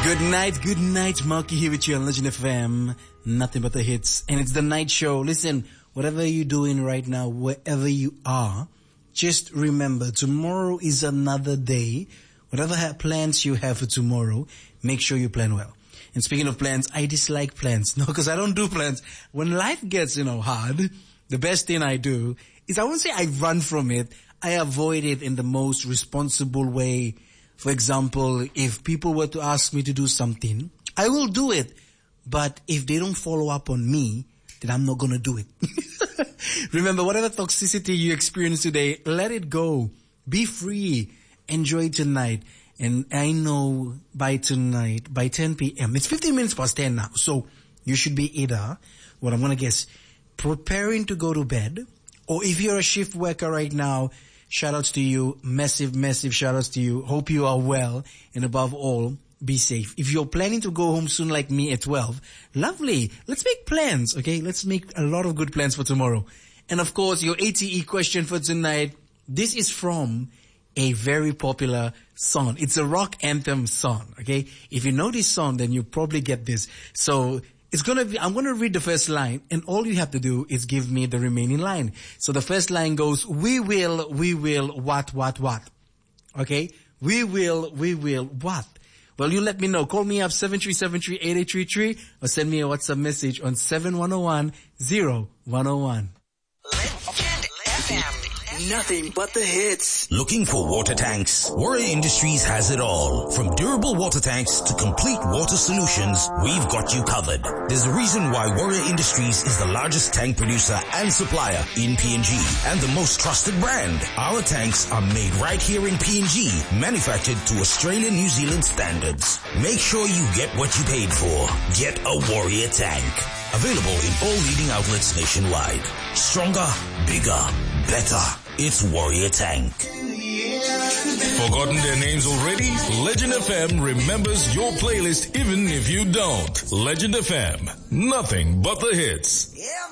Good night, Marky here with you on Legend FM. Nothing but the hits. And it's the night show. Listen, whatever you're doing right now, wherever you are, just remember, tomorrow is another day. Whatever plans you have for tomorrow, make sure you plan well. And speaking of plans, I dislike plans. No, because I don't do plans. When life gets, hard, the best thing I do is, I won't say I run from it. I avoid it in the most responsible way. For example, if people were to ask me to do something, I will do it. But if they don't follow up on me, then I'm not going to do it. Remember, whatever toxicity you experience today, let it go. Be free. Enjoy tonight. And I know by tonight, by 10 p.m., it's 15 minutes past 10 now. So you should be either, what I'm going to guess, preparing to go to bed. Or if you're a shift worker right now, shout outs to you. Massive, massive shout outs to you. Hope you are well. And above all, be safe. If you're planning to go home soon like me at 12, lovely. Let's make plans, okay? Let's make a lot of good plans for tomorrow. And of course, your ATE question for tonight, this is from a very popular song. It's a rock anthem song, okay? If you know this song, then you probably get this. So I'm going to read the first line, and all you have to do is give me the remaining line. So the first line goes, we will, what? Okay? We will, what? Well, you let me know. Call me up 7373-8833 or send me a WhatsApp message on 7101-0101. Legend FM. Nothing but the hits. Looking for water tanks? Warrior Industries has it all. From durable water tanks to complete water solutions, we've got you covered. There's a reason why Warrior Industries is the largest tank producer and supplier in PNG and the most trusted brand. Our tanks are made right here in PNG, manufactured to Australia, New Zealand standards. Make sure you get what you paid for. Get a Warrior tank. Available in all leading outlets nationwide. Stronger, bigger, better. It's Warrior Tank. Forgotten their names already? Legend FM remembers your playlist even if you don't. Legend FM, nothing but the hits.